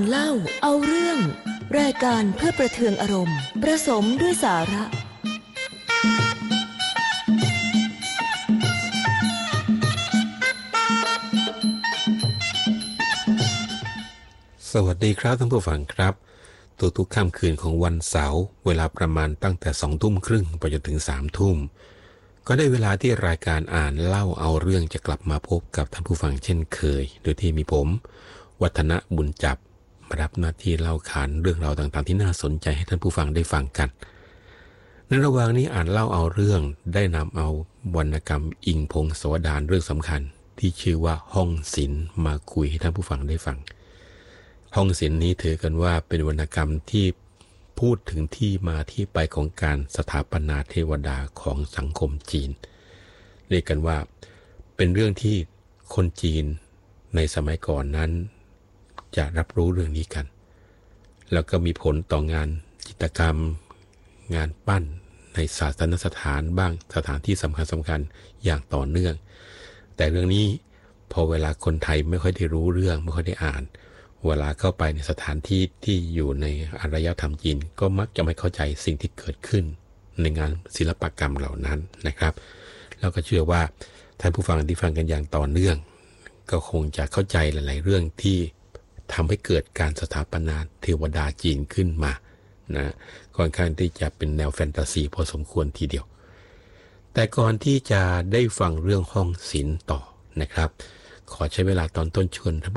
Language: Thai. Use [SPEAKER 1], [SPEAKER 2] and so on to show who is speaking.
[SPEAKER 1] เล่าเอาเรื่องรายการเพื่อประเทืองอารมณ์ผสมด้วยสาระ
[SPEAKER 2] สวัสดีครับท่านผู้ฟังครับทุกค่ำคืนของวันเสาร์เวลาประมาณตั้งแต่20:30ไปจนถึง3:00ก็ได้เวลาที่รายการอ่านเล่าเอาเรื่องจะกลับมาพบกับท่านผู้ฟังเช่นเคยโดยที่มีผมวัฒนบุญจับรับหน้าที่เล่าขานเรื่องราวต่างๆที่น่าสนใจให้ท่านผู้ฟังได้ฟังกันในระหว่างนี้อ่านเล่าเอาเรื่องได้นำเอาวรรณกรรมอิงพงศาวดารเรื่องสำคัญที่ชื่อว่าห้องศิลป์มาคุยให้ท่านผู้ฟังได้ฟังห้องศิลป์นี้ถือกันว่าเป็นวรรณกรรมที่พูดถึงที่มาที่ไปของการสถาปนาเทวดาของสังคมจีนเรียกกันว่าเป็นเรื่องที่คนจีนในสมัยก่อนนั้นจะรับรู้เรื่องนี้กันแล้วก็มีผลต่องานจิตรกรรมงานปั้นในศาสนสถานบ้างสถานที่สำคัญอย่างต่อเนื่องแต่เรื่องนี้พอเวลาคนไทยไม่ค่อยได้รู้เรื่องไม่ค่อยได้อ่านเวลาเข้าไปในสถานที่ที่อยู่ในอารยธรรมจีนก็มักจะไม่เข้าใจสิ่งที่เกิดขึ้นในงานศิลปกรรมเหล่านั้นนะครับแล้วก็เชื่อว่าท่านผู้ฟังที่ฟังกันอย่างต่อเนื่องก็คงจะเข้าใจหลายๆเรื่องที่ทำให้เกิดการสถาปนาเทวดาจีนขึ้นมานะค่อนข้างที่จะเป็นแนวแฟนตาซีพอสมควรทีเดียวแต่ก่อนที่จะได้ฟังเรื่องห้องศิลป์ต่อนะครับขอใช้เวลาตอนต้นชวนท่าน